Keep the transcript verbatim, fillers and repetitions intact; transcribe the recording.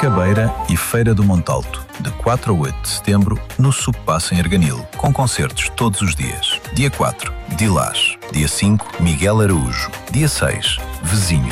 Cabeira e Feira do Montalto, de quatro a oito de setembro, no Subpasso em Arganil, com concertos todos os dias. Dia quatro, Dilás. Dia cinco, Miguel Araújo. Dia seis, Vizinho.